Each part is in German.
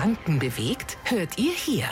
Franken bewegt, hört ihr hier.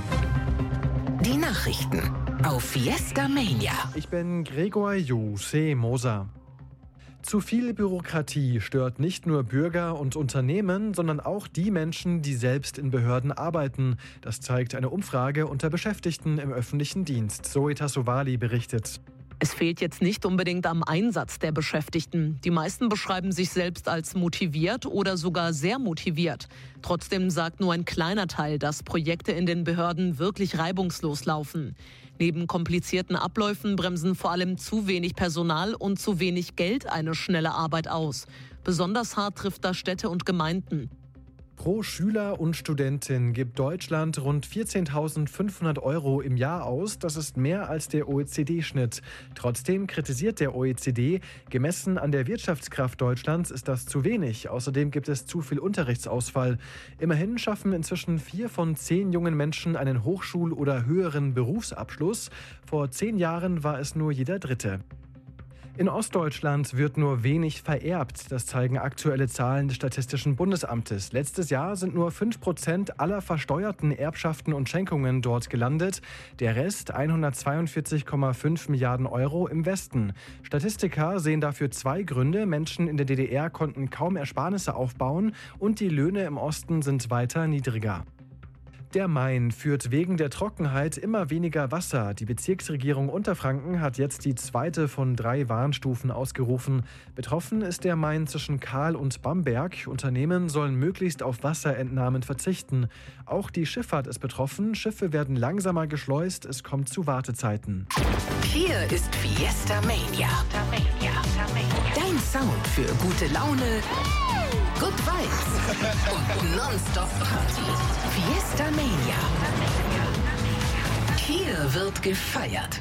Die Nachrichten auf Fiesta Mania. Ich bin Gregor Jose Moser. Zu viel Bürokratie stört nicht nur Bürger und Unternehmen, sondern auch die Menschen, die selbst in Behörden arbeiten. Das zeigt eine Umfrage unter Beschäftigten im öffentlichen Dienst. Zoe Tassovali berichtet. Es fehlt jetzt nicht unbedingt am Einsatz der Beschäftigten. Die meisten beschreiben sich selbst als motiviert oder sogar sehr motiviert. Trotzdem sagt nur ein kleiner Teil, dass Projekte in den Behörden wirklich reibungslos laufen. Neben komplizierten Abläufen bremsen vor allem zu wenig Personal und zu wenig Geld eine schnelle Arbeit aus. Besonders hart trifft das Städte und Gemeinden. Pro Schüler und Studentin gibt Deutschland rund 14.500 € im Jahr aus. Das ist mehr als der OECD-Schnitt. Trotzdem kritisiert der OECD, gemessen an der Wirtschaftskraft Deutschlands ist das zu wenig. Außerdem gibt es zu viel Unterrichtsausfall. Immerhin schaffen inzwischen 4 von 10 jungen Menschen einen Hochschul- oder höheren Berufsabschluss. Vor 10 Jahren war es nur jeder Dritte. In Ostdeutschland wird nur wenig vererbt. Das zeigen aktuelle Zahlen des Statistischen Bundesamtes. Letztes Jahr sind nur 5% aller versteuerten Erbschaften und Schenkungen dort gelandet. Der Rest, 142,5 Milliarden € im Westen. Statistiker sehen dafür 2 Gründe. Menschen in der DDR konnten kaum Ersparnisse aufbauen und die Löhne im Osten sind weiter niedriger. Der Main führt wegen der Trockenheit immer weniger Wasser. Die Bezirksregierung Unterfranken hat jetzt die 2. von 3 Warnstufen ausgerufen. Betroffen ist der Main zwischen Kahl und Bamberg. Unternehmen sollen möglichst auf Wasserentnahmen verzichten. Auch die Schifffahrt ist betroffen. Schiffe werden langsamer geschleust. Es kommt zu Wartezeiten. Hier ist Fiesta Mania. Dein Sound für gute Laune, Good Vibes und Nonstop Party. Fiesta Mania. Hier wird gefeiert.